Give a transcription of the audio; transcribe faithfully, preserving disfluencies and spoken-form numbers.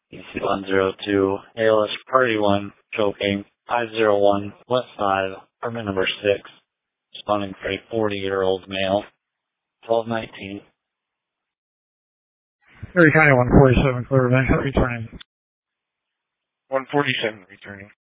E C one zero two, A L S Party one, choking, five zero one, West five, apartment number six, responding for a forty-year-old male, twelve nineteen. Erie County one forty-seven, clear event, returning. one forty-seven, returning.